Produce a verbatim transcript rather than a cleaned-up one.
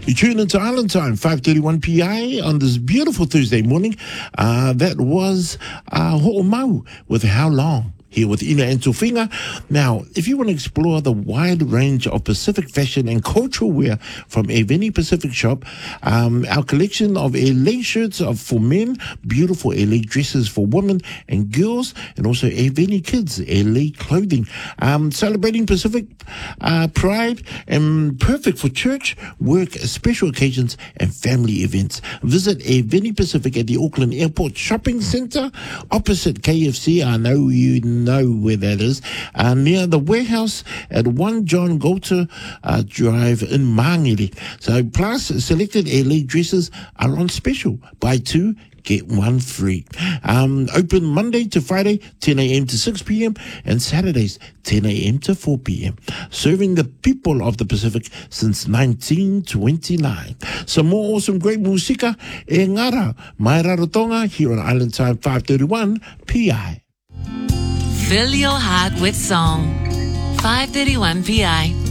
You tune into Island Time, five thirty-one P I on this beautiful Thursday morning. Uh, that was uh, Ho'omau with How Long? Here with Ina and Tufinga. Now, if you want to explore the wide range of Pacific fashion and cultural wear from Eveni Pacific Shop, um, our collection of L A shirts of, for men, beautiful L A dresses for women and girls, and also Eveni Kids L A clothing. Um, celebrating Pacific uh, pride and perfect for church, work, special occasions, and family events. Visit Eveni Pacific at the Auckland Airport Shopping Centre, opposite K F C. I know you know know where that is, uh, near the warehouse at one John Golter uh, Drive in Mangere. So plus selected L A dresses are on special. Buy two, get one free. Um, open Monday to Friday, ten a.m. to six p.m. and Saturdays, ten a.m. to four p.m. Serving the people of the Pacific since nineteen twenty-nine. Some more awesome great musika e ngara mai rarotonga here on Island Time five thirty-one P I. Fill your heart with song. five thirty-one P I.